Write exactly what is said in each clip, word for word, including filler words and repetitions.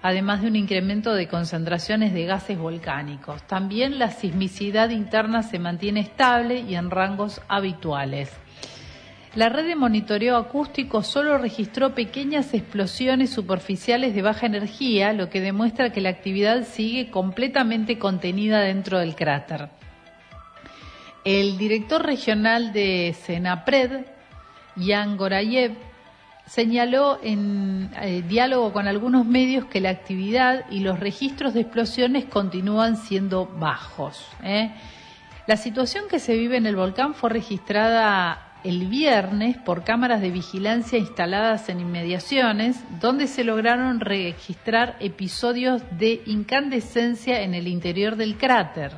además de un incremento de concentraciones de gases volcánicos. También la sismicidad interna se mantiene estable y en rangos habituales. La red de monitoreo acústico solo registró pequeñas explosiones superficiales de baja energía, lo que demuestra que la actividad sigue completamente contenida dentro del cráter. El director regional de Senapred, Yan Gorayev, señaló en eh, diálogo con algunos medios que la actividad y los registros de explosiones continúan siendo bajos. ¿eh? La situación que se vive en el volcán fue registrada el viernes por cámaras de vigilancia instaladas en inmediaciones, donde se lograron registrar episodios de incandescencia en el interior del cráter.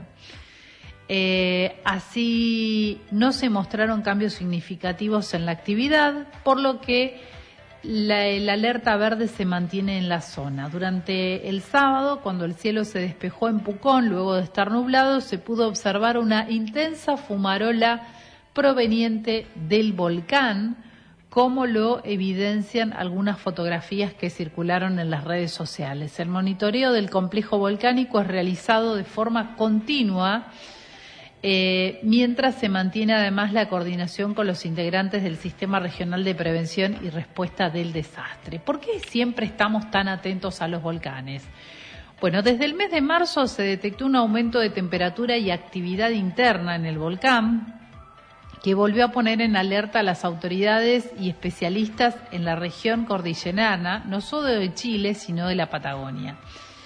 Eh, así no se mostraron cambios significativos en la actividad, por lo que la, la alerta verde se mantiene en la zona. Durante el sábado, cuando el cielo se despejó en Pucón, luego de estar nublado, se pudo observar una intensa fumarola proveniente del volcán, como lo evidencian algunas fotografías que circularon en las redes sociales. El monitoreo del complejo volcánico es realizado de forma continua, eh, mientras se mantiene además la coordinación con los integrantes del Sistema Regional de Prevención y Respuesta del Desastre. ¿Por qué siempre estamos tan atentos a los volcanes? Bueno, desde el mes de marzo se detectó un aumento de temperatura y actividad interna en el volcán, que volvió a poner en alerta a las autoridades y especialistas en la región cordillerana, no solo de Chile, sino de la Patagonia.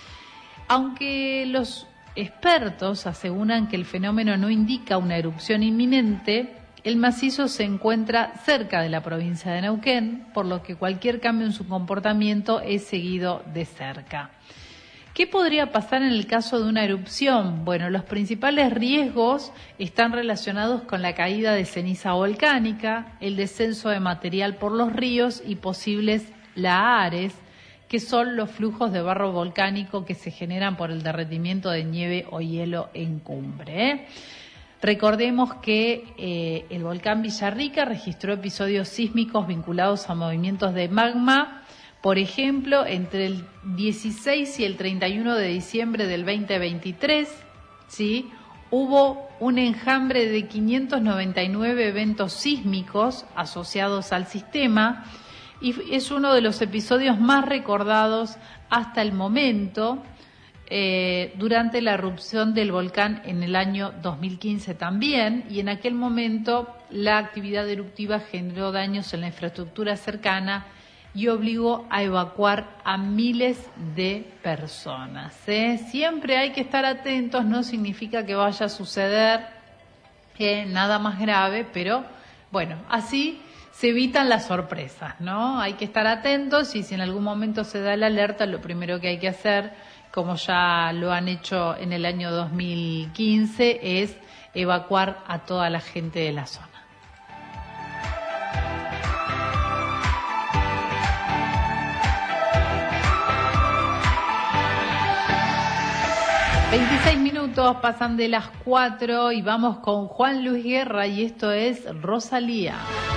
Aunque los expertos aseguran que el fenómeno no indica una erupción inminente, el macizo se encuentra cerca de la provincia de Neuquén, por lo que cualquier cambio en su comportamiento es seguido de cerca. ¿Qué podría pasar en el caso de una erupción? Bueno, los principales riesgos están relacionados con la caída de ceniza volcánica, el descenso de material por los ríos y posibles lahares, que son los flujos de barro volcánico que se generan por el derretimiento de nieve o hielo en cumbre. ¿eh? Recordemos que eh, el volcán Villarrica registró episodios sísmicos vinculados a movimientos de magma. Por ejemplo, entre el dieciséis y el treinta y uno de diciembre del veinte veintitrés, ¿sí? hubo un enjambre de quinientos noventa y nueve eventos sísmicos asociados al sistema y es uno de los episodios más recordados hasta el momento, eh, durante la erupción del volcán en el año dos mil quince también, y en aquel momento la actividad eruptiva generó daños en la infraestructura cercana y obligó a evacuar a miles de personas. ¿eh? Siempre hay que estar atentos, no significa que vaya a suceder eh, nada más grave, pero bueno, así se evitan las sorpresas, ¿no? Hay que estar atentos y si en algún momento se da la alerta, lo primero que hay que hacer, como ya lo han hecho en el año dos mil quince, es evacuar a toda la gente de la zona. veintiséis minutos pasan de las cuatro y vamos con Juan Luis Guerra y esto es Rosalía.